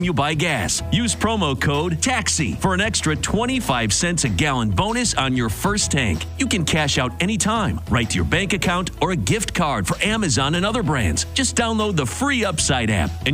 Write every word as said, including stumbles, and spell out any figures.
you buy gas. Use promo code TAXI for an extra twenty-five cents a gallon bonus on your first tank. You can cash out anytime, right to your bank account or a gift card for Amazon and other brands. Just download the free Upside app and